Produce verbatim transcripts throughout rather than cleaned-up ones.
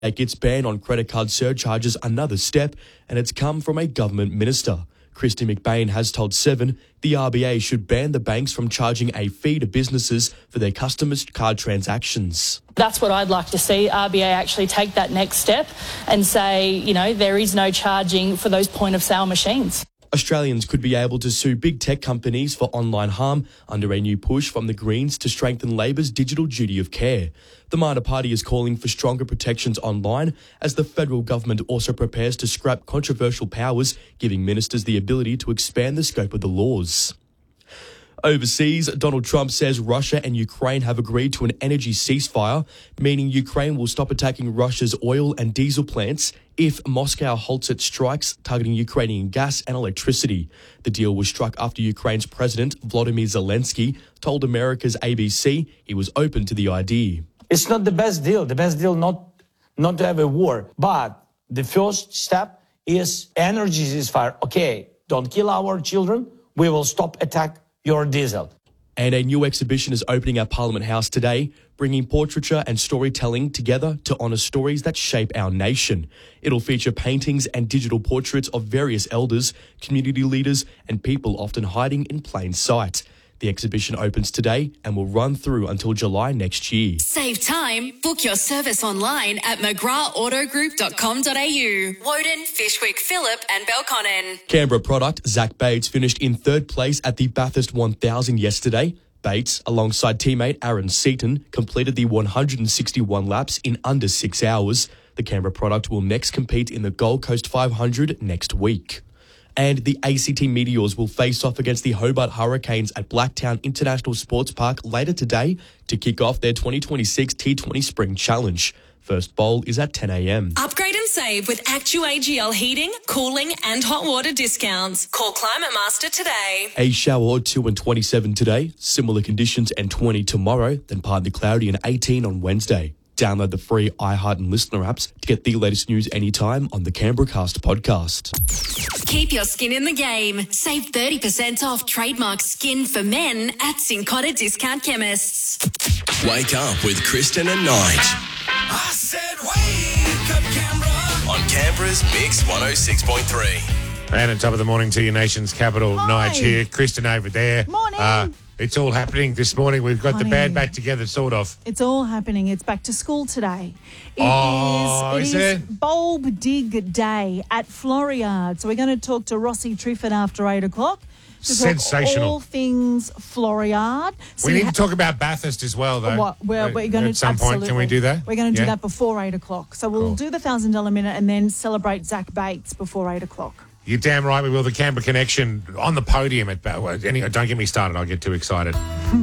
Take its ban on credit card surcharges another step, and it's come from a government minister. Christy McBain has told Seven the R B A should ban the banks from charging a fee to businesses for their customers' card transactions. That's what I'd like to see, R B A actually take that next step and say, you know, there is no charging for those point-of-sale machines. Australians could be able to sue big tech companies for online harm under a new push from the Greens to strengthen Labor's digital duty of care. The minor party is calling for stronger protections online as the federal government also prepares to scrap controversial powers, giving ministers the ability to expand the scope of the laws. Overseas, Donald Trump says Russia and Ukraine have agreed to an energy ceasefire, meaning Ukraine will stop attacking Russia's oil and diesel plants if Moscow halts its strikes targeting Ukrainian gas and electricity. The deal was struck after Ukraine's President Volodymyr Zelensky told America's A B C he was open to the idea. It's not the best deal. The best deal not not to have a war. But the first step is energy ceasefire. Okay, don't kill our children. We will stop attack your diesel. And a new exhibition is opening at Parliament House today, bringing portraiture and storytelling together to honour stories that shape our nation. It'll feature paintings and digital portraits of various elders, community leaders and people often hiding in plain sight. The exhibition opens today and will run through until July next year. Save time. Book your service online at mcgrath auto group dot com dot a u. Woden, Fishwick, Phillip and Belconnen. Canberra product Zach Bates finished in third place at the Bathurst one thousand yesterday. Bates, alongside teammate Aaron Seaton, completed the one hundred sixty-one laps in under six hours. The Canberra product will next compete in the Gold Coast five hundred next week. And the A C T Meteors will face off against the Hobart Hurricanes at Blacktown International Sports Park later today to kick off their twenty twenty-six T twenty Spring Challenge. First bowl is at ten a m. Upgrade and save with Actu A G L heating, cooling and hot water discounts. Call Climate Master today. A shower or two and twenty-seven today, similar conditions and twenty tomorrow, then partly cloudy and eighteen on Wednesday. Download the free iHeart and Listener apps to get the latest news anytime on the Canberra Cast podcast. Keep your skin in the game. Save thirty percent off trademark skin for men at Cincotta Discount Chemists. Wake up with Kristen and Nige. I said wake up, Canberra. On Canberra's Mix one oh six point three. And at top of the morning to your nation's capital, Hi. Nige here, Kristen over there. Morning. Uh, it's all happening this morning. We've got Honey. the band back together, sort of. It's all happening. It's back to school today. It Oh, is, is it it? Bulb Dig Day at Floriade. So we're going to talk to Rossi Trifford after eight o'clock. to talk Sensational. all things Floriade. So we you need ha- to talk about Bathurst as well, though. What? Well, Uh, we're going to At some point, can we do that? We're going to do Yeah? that before eight o'clock. So we'll Cool. do the thousand dollar minute and then celebrate Zach Bates before eight o'clock. You're damn right we will. The Canberra Connection on the podium at Ba- well, anyway, don't get me started. I'll get too excited.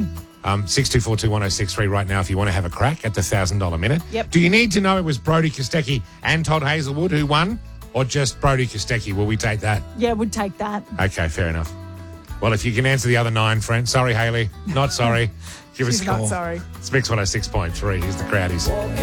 um, six two four two one oh six three right now if you want to have a crack at the one thousand dollar minute. Yep. Do you need to know it was Brodie Kostecki and Todd Hazelwood who won, or just Brodie Kostecki? Will we take that? Yeah, we'd take that. Okay, fair enough. Well, if you can answer the other nine, friend. Sorry, Hayley. Not sorry. Give us She's a call. not sorry. It's Mix one oh six point three. Here's the Crowdies.